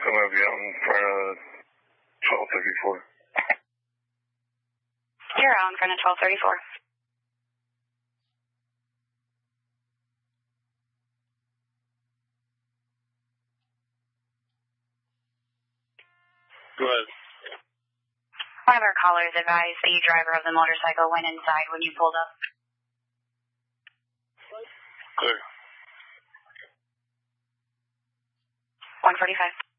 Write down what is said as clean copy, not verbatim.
going to be out in front of 1234. You're out in front of 1234. Go ahead. One of our callers advised the driver of the motorcycle went inside when you pulled up. Clear. 145.